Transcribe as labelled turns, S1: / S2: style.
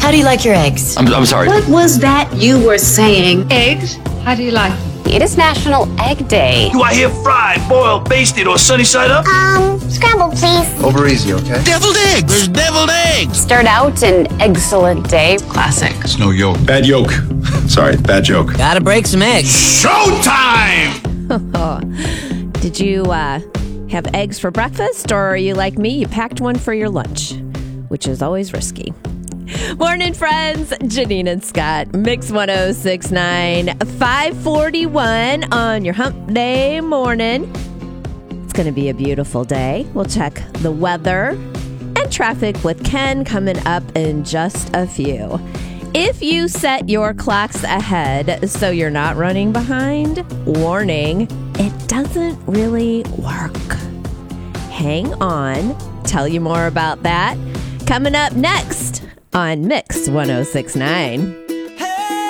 S1: How do you like your eggs?
S2: I'm sorry.
S3: What was that you were saying?
S4: Eggs? How do you like them?
S5: It is National Egg Day.
S6: Do I hear fried, boiled, basted, or sunny side up?
S7: Scrambled, please.
S8: Over easy, okay?
S9: Deviled eggs. There's deviled eggs.
S5: Start out an excellent day.
S1: Classic.
S8: It's no yolk.
S10: Bad yolk. Sorry, bad joke.
S9: Gotta break some eggs.
S6: Showtime!
S11: Did you have eggs for breakfast, or are you like me? You packed one for your lunch, which is always risky. Morning, friends. Janine and Scott, Mix 1069, 541 on your hump day morning. It's going to be a beautiful day. We'll check the weather and traffic with Ken coming up in just a few. If you set your clocks ahead so you're not running behind, warning, it doesn't really work. Hang on. Tell you more about that coming up next on Mix 1069.